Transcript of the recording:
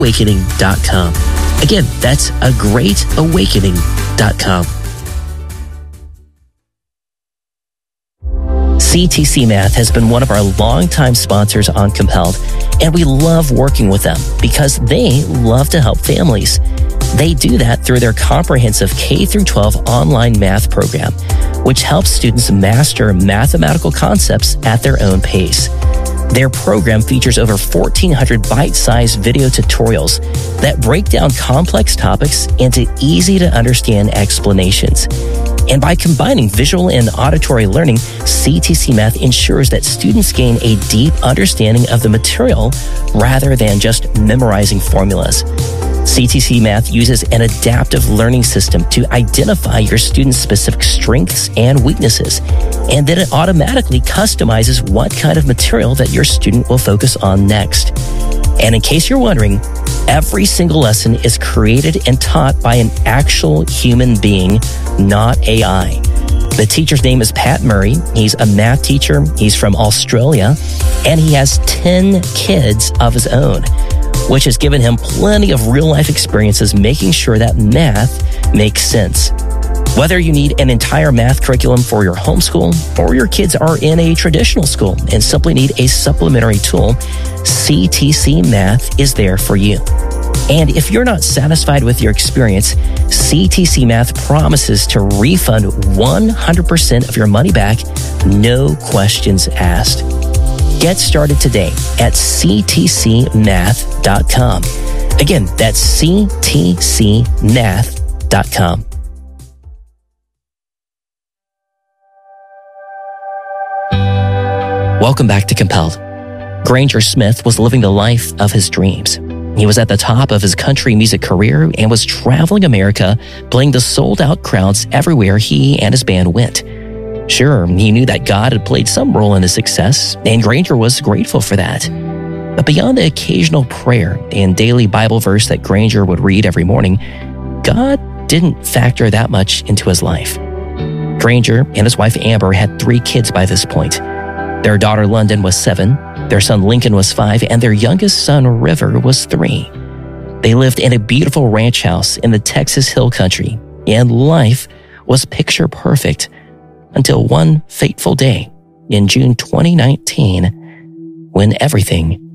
greatawakening.com. Again, that's greatawakening.com. CTC Math has been one of our longtime sponsors on Compelled, and we love working with them because they love to help families. They do that through their comprehensive K-12 online math program, which helps students master mathematical concepts at their own pace. Their program features over 1,400 bite-sized video tutorials that break down complex topics into easy-to-understand explanations. And by combining visual and auditory learning, CTC Math ensures that students gain a deep understanding of the material rather than just memorizing formulas. CTC Math uses an adaptive learning system to identify your students' specific strengths and weaknesses, and then it automatically customizes what kind of material that your student will focus on next. And in case you're wondering, every single lesson is created and taught by an actual human being, not AI. The teacher's name is Pat Murray. He's a math teacher. He's from Australia, and he has 10 kids of his own, which has given him plenty of real-life experiences making sure that math makes sense. Whether you need an entire math curriculum for your homeschool or your kids are in a traditional school and simply need a supplementary tool, CTC Math is there for you. And if you're not satisfied with your experience, CTC Math promises to refund 100% of your money back, no questions asked. Get started today at ctcmath.com. Again, that's ctcmath.com. Welcome back to Compelled. Granger Smith was living the life of his dreams. He was at the top of his country music career and was traveling America, playing the sold-out crowds everywhere he and his band went. Sure, he knew that God had played some role in his success, and Granger was grateful for that. But beyond the occasional prayer and daily Bible verse that Granger would read every morning, God didn't factor that much into his life. Granger and his wife Amber had 3 kids by this point. Their daughter London was 7, their son Lincoln was 5, and their youngest son River was 3. They lived in a beautiful ranch house in the Texas Hill Country, and life was picture perfect until one fateful day in June 2019 when everything